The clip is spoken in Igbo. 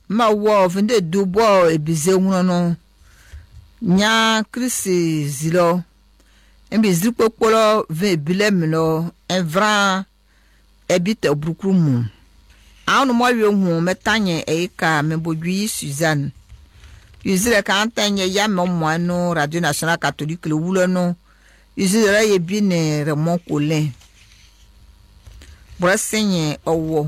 ma wo vende dubo ebize no nya krisi zilo embi zikpokpolo ve bilemlo evra ebite brukrumu anu mo wi hu metanye eika membodwi Suzanne Yuzire ka antanye ya mo no Radio Nationale Catholique le wulo no yuzire ye bi ne Raymond Colin Brasenye owo